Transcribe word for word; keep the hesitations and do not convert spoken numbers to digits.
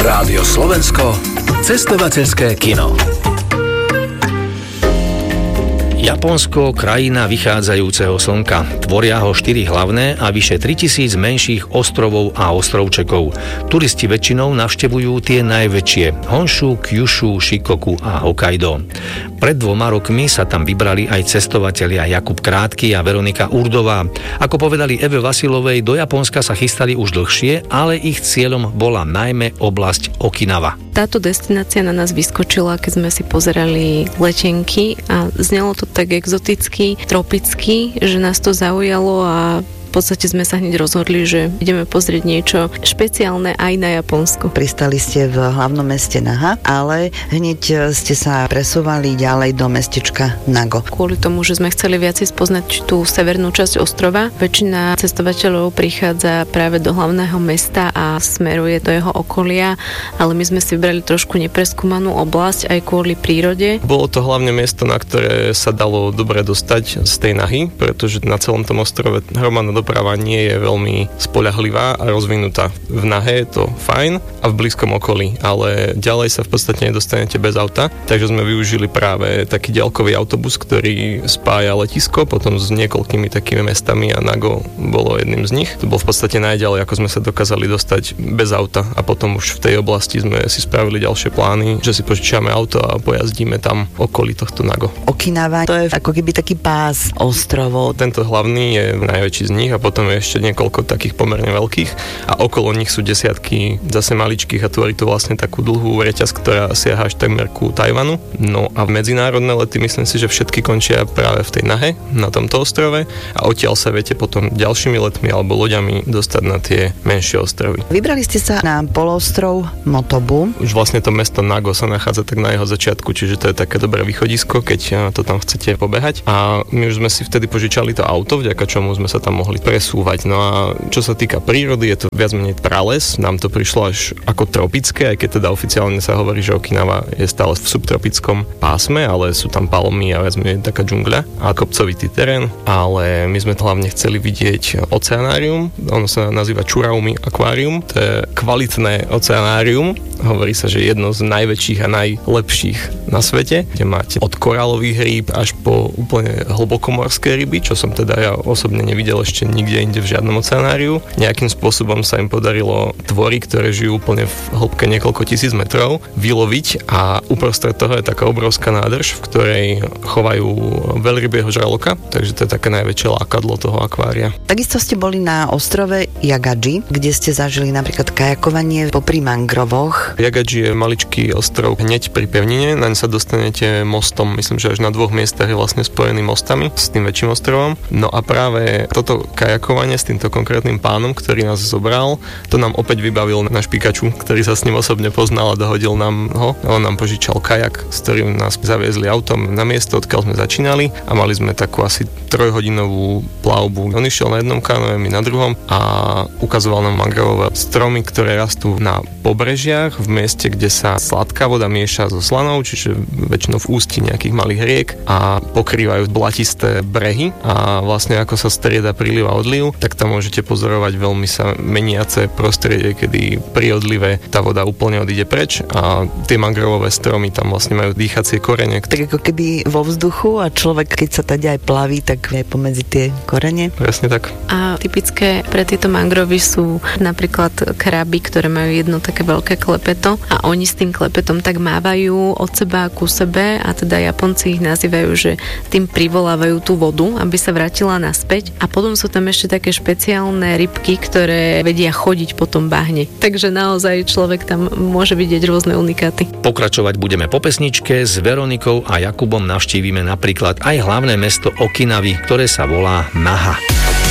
Rádio Slovensko, cestovateľské kino. Japonsko, krajina vychádzajúceho slnka. Tvoria ho štyri hlavné a vyše tritisíc menších ostrovov a ostrovčekov. Turisti väčšinou navštevujú tie najväčšie: Honshu, Kyushu, Shikoku a Hokkaido. Pred dvoma rokmi sa tam vybrali aj cestovatelia Jakub Krátky a Veronika Urdová. Ako povedali Eve Vasilovej, do Japonska sa chystali už dlhšie, ale ich cieľom bola najmä oblasť Okinawa. Táto destinácia na nás vyskočila, keď sme si pozerali letenky a znelo to tak exoticky, tropicky, že nás to zaujalo a v podstate sme sa hneď rozhodli, že ideme pozrieť niečo špeciálne aj na Japonsku. Pristali ste v hlavnom meste Naha, ale hneď ste sa presúvali ďalej do mestečka Nago. Kvôli tomu, že sme chceli viac spoznať tú severnú časť ostrova, väčšina cestovateľov prichádza práve do hlavného mesta a smeruje do jeho okolia, ale my sme si vybrali trošku nepreskúmanú oblasť aj kvôli prírode. Bolo to hlavne miesto, na ktoré sa dalo dobre dostať z tej Nahy, pretože na celom tom ostrove hromadná doprava nie je veľmi spoľahlivá a rozvinutá. V Nahe je to fajn a v blízkom okolí, ale ďalej sa v podstate nedostanete bez auta, takže sme využili práve taký diaľkový autobus, ktorý spája letisko potom s niekoľkými takými mestami a Nago bolo jedným z nich. To bolo v podstate najďalej, ako sme sa dokázali dostať bez auta a potom už v tej oblasti sme si spravili ďalšie plány, že si požičiame auto a pojazdíme tam okolí tohto Nago. Okinawa, to je ako keby taký pás ostrovov. Tento hlavný je najväčší z nich a potom je ešte niekoľko takých pomerne veľkých a okolo nich sú desiatky zase maličkých a tvorí to vlastne takú dlhú reťaz, ktorá siaha až takmer ku Tajvanu. No a medzinárodné lety myslím si, že všetky končia práve v tej Nahe, na tomto ostrove a odtiaľ sa viete potom ďalšími letmi alebo loďami dostať na tie menšie ostrovy. Vybrali ste sa na poloostrov Motobu. Už vlastne to mesto Nago sa nachádza tak na jeho začiatku, čiže to je také dobré východisko, keď to tam chcete pobehať. A my už sme si vtedy požičali to auto, vďaka čomu sme sa tam mohli presúvať. No a čo sa týka prírody, je to viac menej prales. Nám to prišlo až ako tropické, aj keď teda oficiálne sa hovorí, že Okinawa je stále v subtropickom pásme, ale sú tam palmy a viac menej taká džungľa a kopcovitý terén. Ale my sme hlavne chceli vidieť oceanárium. Ono sa nazýva Churaumi akvárium. To je kvalitné oceanárium. Hovorí sa, že jedno z najväčších a najlepších na svete, kde máte od korálových rýb až po úplne hlbokomorské ryby, čo som teda ja osobne nevidel ešte nikde inde v žiadnom oceanáriu. Nejakým spôsobom sa im podarilo tvory, ktoré žijú úplne v hĺbke niekoľko tisíc metrov, vyloviť a uprostred toho je taká obrovská nádrž, v ktorej chovajú veľrybieho žraloka, takže to je také najväčšie lákadlo toho akvária. Takisto ste boli na ostrove Jagadži, kde ste zažili napríklad kajakovanie popri mangrovoch. Jagadži je maličký ostrov hneď pri pevnine, naň sa dostanete mostom, myslím, že až na dvoch miestach je vlastne spojený mostami s tým väčším ostrovom. No a práve toto kajakovanie s týmto konkrétnym pánom, ktorý nás zobral, to nám opäť vybavil náš Pikachu, ktorý sa s ním osobne poznal a dohodil nám ho. On nám požičal kajak, s ktorým nás zaviezli autom na miesto, odkiaľ sme začínali a mali sme takú asi trojhodinovú plavbu. On išiel na jednom kanoe, my na druhom a ukazoval nám mangrovové stromy, ktoré rastú na pobrežiach v mieste, kde sa sladká voda mieša so slanou, čiže väčšinou v ústi nejakých malých riek a pokrývajú blatisté brehy a vlastne ako sa strieda príliv a odliv, tak tam môžete pozorovať veľmi sa meniace prostredie, kedy pri odlive tá voda úplne odíde preč a tie mangrovové stromy tam vlastne majú dýchacie korene. Tak ako keby vo vzduchu a človek, keď sa tady aj plaví, tak aj pomedzi tie korene. Presne tak. A typické pre tieto mangrovy sú napríklad kraby, ktoré majú jedno také veľké klepeto a oni s tým klepetom tak mávajú od seba ku sebe a teda Japonci ich nazývajú, že tým privolávajú tú vodu, aby sa vrátila naspäť a potom sú tam ešte také špeciálne rybky, ktoré vedia chodiť po tom bahne. Takže naozaj človek tam môže vidieť rôzne unikáty. Pokračovať budeme po pesničke. S Veronikou a Jakubom navštívime napríklad aj hlavné mesto Okinavy, ktoré sa volá Naha.